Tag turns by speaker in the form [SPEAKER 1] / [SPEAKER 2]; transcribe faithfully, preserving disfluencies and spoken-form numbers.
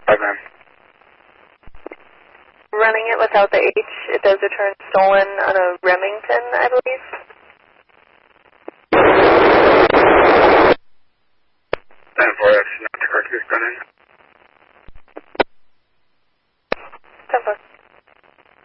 [SPEAKER 1] Five nine.
[SPEAKER 2] Running it without the H, it does return stolen on a Remington, I believe.
[SPEAKER 1] nine four X, not to correct this gun in.
[SPEAKER 2] ten four.